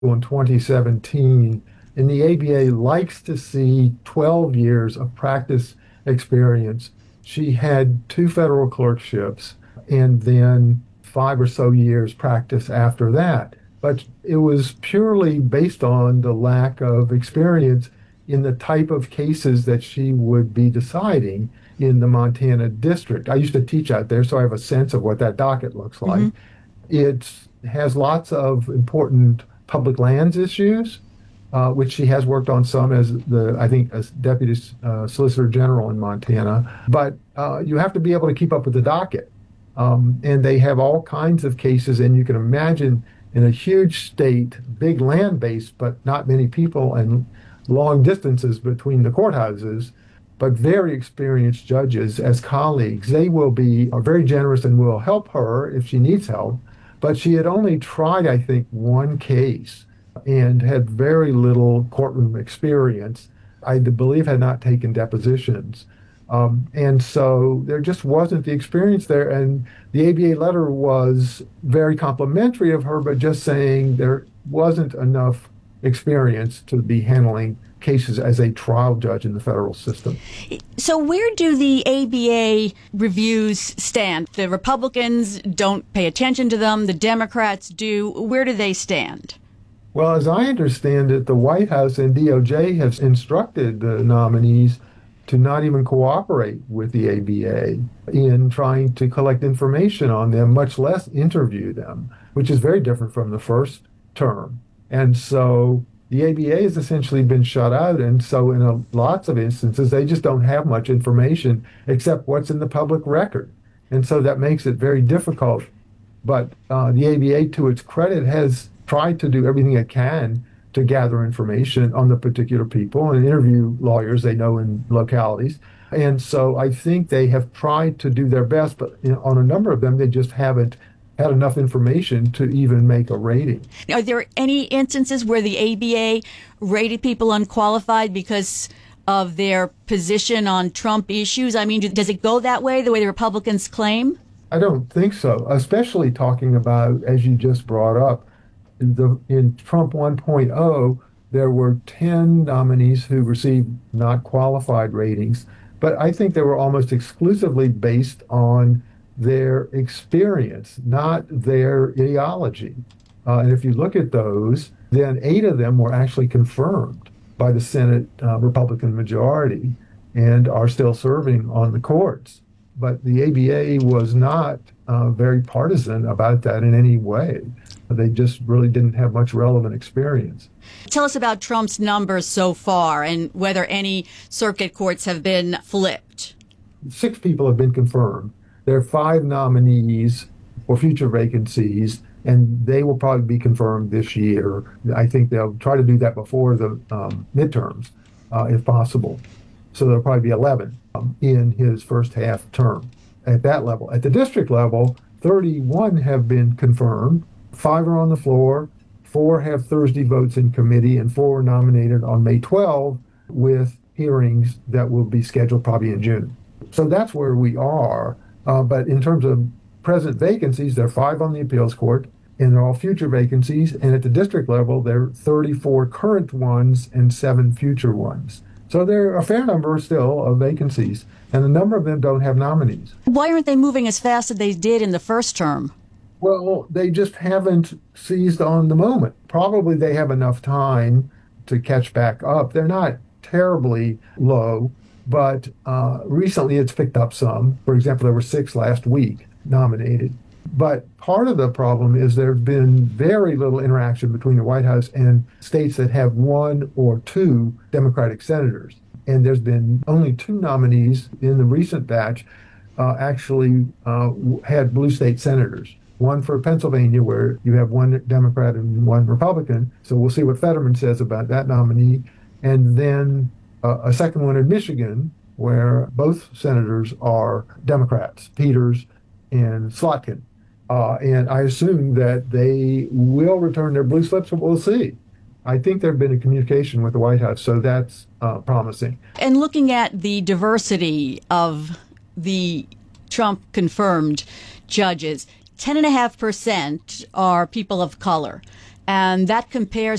in 2017, and the ABA likes to see 12 years of practice experience. She had two federal clerkships and then 5 or so years practice after that. But it was purely based on the lack of experience in the type of cases that she would be deciding in the Montana district. I used to teach out there, so I have a sense of what that docket looks like. Hmm. It has lots of important public lands issues, which she has worked on some as I think, as Deputy Solicitor General in Montana. But you have to be able to keep up with the docket. And they have all kinds of cases, and you can imagine in a huge state, big land base, but not many people and long distances between the courthouses, but very experienced judges as colleagues. They will be are very generous and will help her if she needs help. But she had only tried, I think, one case and had very little courtroom experience. I believe had not taken depositions. And so there just wasn't the experience there. And the ABA letter was very complimentary of her, but just saying there wasn't enough experience to be handling cases as a trial judge in the federal system. So, where do the ABA reviews stand? The Republicans don't pay attention to them, the Democrats do. Where do they stand? Well, as I understand it, the White House and DOJ have instructed the nominees to not even cooperate with the ABA in trying to collect information on them, much less interview them, which is very different from the first term. And so the ABA has essentially been shut out. And so, in lots of instances, they just don't have much information except what's in the public record. And so that makes it very difficult. But the ABA, to its credit, has tried to do everything it can to gather information on the particular people and interview lawyers they know in localities. And so I think they have tried to do their best, but on a number of them, they just haven't had enough information to even make a rating. Are there any instances where the ABA rated people unqualified because of their position on Trump issues? I mean, does it go that way, the way the Republicans claim? I don't think so, especially talking about, as you just brought up, in Trump 1.0, there were 10 nominees who received not qualified ratings, but I think they were almost exclusively based on their experience, not their ideology. And if you look at those, then 8 of them were actually confirmed by the Senate Republican majority and are still serving on the courts. But the ABA was not very partisan about that in any way. They just really didn't have much relevant experience. Tell us about Trump's numbers so far and whether any circuit courts have been flipped. 6 people have been confirmed. There are 5 nominees for future vacancies, and they will probably be confirmed this year. I think they'll try to do that before the midterms, if possible. So there'll probably be 11 in his first half term at that level. At the district level, 31 have been confirmed. 5 are on the floor, 4 have Thursday votes in committee, and 4 are nominated on May 12 with hearings that will be scheduled probably in June. So that's where we are. But in terms of present vacancies, there are 5 on the appeals court, and they're all future vacancies. And at the district level, there are 34 current ones and 7 future ones. So there are a fair number still of vacancies, and a number of them don't have nominees. Why aren't they moving as fast as they did in the first term? Well, they just haven't seized on the moment. Probably they have enough time to catch back up. They're not terribly low, but recently it's picked up some. For example, there were 6 last week nominated. But part of the problem is there's been very little interaction between the White House and states that have 1 or 2 Democratic senators. And there's been only 2 nominees in the recent batch actually had blue state senators. One for Pennsylvania, where you have 1 Democrat and 1 Republican. So we'll see what Fetterman says about that nominee. And then a second one in Michigan, where both senators are Democrats, Peters and Slotkin. And I assume that they will return their blue slips, but we'll see. I think there have been a communication with the White House, so that's promising. And looking at the diversity of the Trump confirmed judges, 10.5% are people of color. And that compares